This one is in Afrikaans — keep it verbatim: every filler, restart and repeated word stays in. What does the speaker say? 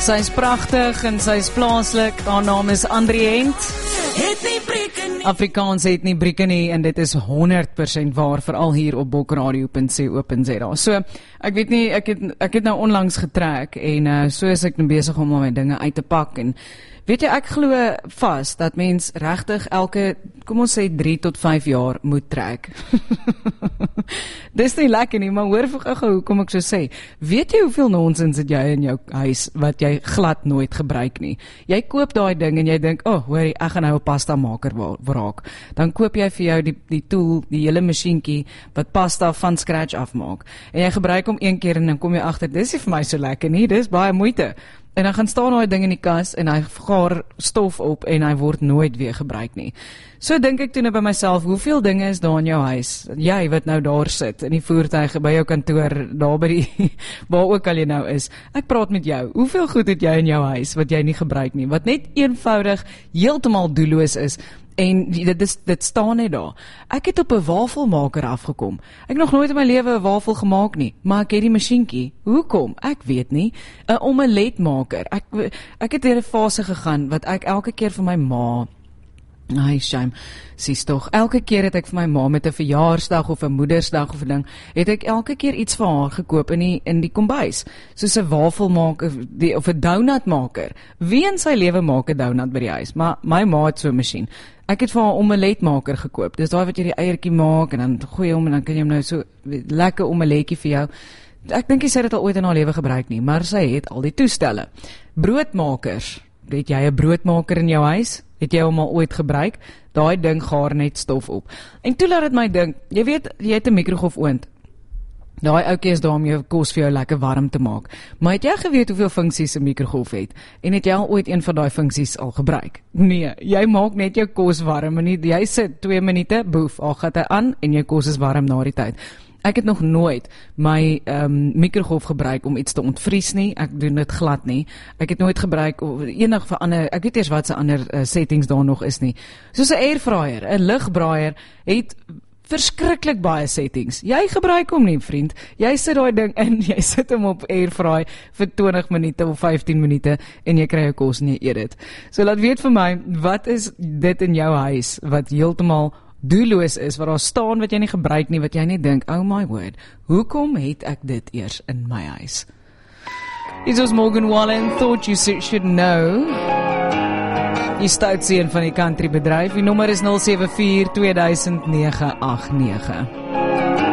Sy is pragtig en sy is plaaslik. Haar naam is Andriënt. Afrikaans het nie brieke nie en dit is honderd persent waar, veral hier op bokradio punt co punt za. So, ek weet nie, ek het, ek het nou onlangs getrek en uh, so is ek nou besig om my dinge uit te pak en weet jy, ek glo vas dat mens regtig elke, kom ons sê drie tot vyf jaar moet trek. Dis nie lekker nie, maar hoor vir gou, hoe kom ek so sê? Weet jy hoeveel nonsens het jy in jou huis wat jy glad nooit gebruik nie? Jy koop daai ding en jy dink, oh, hoorie, ek gaan nou 'n pasta maker raak. Dan koop jy vir jou die, die tool, die hele masjienkie wat pasta van scratch afmaak. En jy gebruik hom een keer en dan kom jy agter, dis nie vir my so lekker nie, dis baie moeite. En dan gaan staan daai ding in die kas en hy gaar stof op en hy word nooit weer gebruik nie. So dink ek toe nou by myself, hoeveel dinge is daar in jou huis? Jy wat nou daar sit in die voertuig by jou kantoor, daar by die waar ook al jy nou is. Ek praat met jou. Hoeveel goed het jy in jou huis wat jy nie gebruik nie? Wat net eenvoudig heeltemal doelloos is. En dit, is, dit staan net daar. Ek het op 'n wafelmaker afgekom. Ek het nog nooit in my lewe 'n wafel gemaak nie, maar ek het die masjienkie. Hoekom? Ek weet nie. 'n Omeletmaker. Ek ek het deur 'n fase gegaan wat ek elke keer vir my ma Ai, shame. Sies tog, elke keer het ek vir my ma met 'n verjaarsdag of 'n moedersdag of 'n ding, het ek elke keer iets vir haar gekoop in die in die kombuis, soos 'n wafelmaker die of 'n donutmaker. Wie in sy lewe maak 'n donut by die huis? Maar my ma het so 'n masjien. Ek het vir haar 'n omeletmaker gekoop. Dis daai wat jy die eiertjie maak en dan gooi hom en dan kan jy hom nou so lekker omeletjie vir jou. Ek dink sy het dit al ooit in haar lewe gebruik nie, maar sy het al die toestelle. Broodmakers. Het jy 'n broodmaker in jou huis? Het jy hom al ooit gebruik? Daai ding gaar net stof op. En toe laat dit my dink, jy weet, jy het 'n mikrogolfoond. Daai ouetjie is daar om jou kos vir jou lekker warm te maak. Maar het jy geweet hoeveel funksies 'n mikrogolf het? En het jy al ooit een van daai funksies al gebruik? Nee, jy maak net jou kos warm en nie, jy sit twee minute, boef, al gaat hy aan en jou kos is warm na die tyd. Ek het nog nooit my um, mikrogolf gebruik om iets te ontvries nie. Ek doen dit glad nie. Ek het nooit gebruik of enig van ander, ek weet eers wat se ander uh, settings daar nog is nie. Soos 'n airfryer, 'n lugbraaier het verskriklik baie settings. Jy gebruik hom nie, vriend. Jy sit daai ding in, jy sit hom op airfry vir twintig minute of vyftien minute en jy kry jou kos en jy eet dit. So laat weet vir my, wat is dit in jou huis wat heeltemal doelloos is, wat daar staan wat jy nie gebruik nie, wat jy nie dink, oh my word, hoekom het ek dit eers in my huis? Dit was Morgan Wallen, Thought You Should Know. Die stoutseën van die country bedryf, die nommer is nul sewe vier twee duisend nege agt nege.